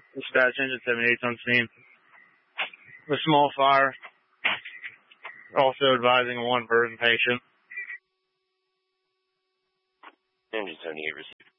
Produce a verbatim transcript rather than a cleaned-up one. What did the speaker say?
Dispatch engine seventy-eight's on scene. A small fire. Also advising a one-person patient. Engine seventy-eight received.